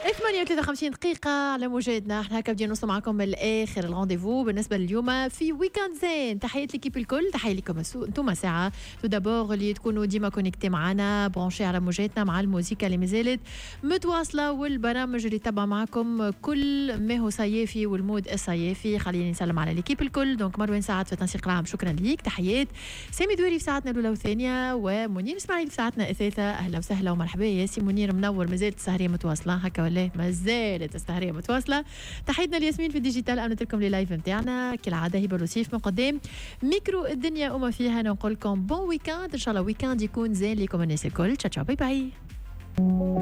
58 دقيقة على موجاتنا، احنا هكا بدينا نوصل معكم للآخر الرانديفو بالنسبة لليوم في ويكاند زين. تحية ليكيب الكل، تحية لكم انتم ساعة تو دابور اللي تكونوا ديما كونيكتي معنا برونشي على موجاتنا مع الموسيقى اللي مازالت متواصلة والبرامج اللي تبع معكم كل ما هو صيافي والمود الصيافي. خليني نسلم على ليكيب الكل. دونك مروان سعد في التنسيق العام، شكرا ليك. تحيات سامي دويري في ساعتنا الأولى والثانية، ومنير اسماعيل في ساعتنا الثالثة. أهلا وسهلا ومرحبا يا سي منير، منور. مازالت السهرية متواصلة هكا ولا ما زالت السهرية متواصلة. تحياتنا لياسمين في الديجيتال، أمنت لكم لي لايف نتاعنا كالعادة. هبة الوسيف من قدام ميكرو الدنيا وما فيها. نقول لكم بون ويكاند، إن شاء الله ويكاند يكون زين لكم الناس الكل. تشاو باي باي.